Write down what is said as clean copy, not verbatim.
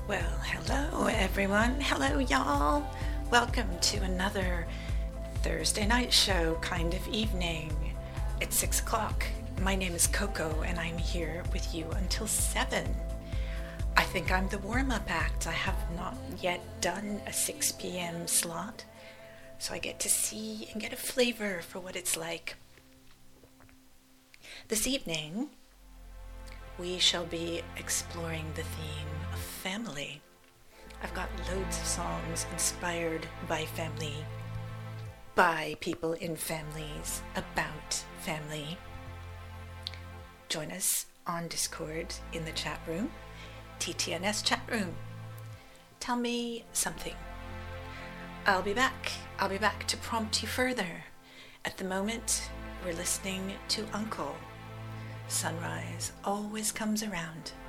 Well, hello everyone. Hello, y'all. Welcome to another Thursday night show kind of evening. It's 6 o'clock. My name is Coco and I'm here with you until 7. I think I'm the warm-up act. I have not yet done a 6 p.m. slot, so I get to see and get a flavor for what it's like. This evening, we shall be exploring the theme of family. I've got loads of songs inspired by family, by people in families, about family. Join us on Discord in the chat room, TTNS chat room. Tell me something. I'll be back. I'll be back to prompt you further. At the moment, we're listening to Uncle. Sunrise always comes around.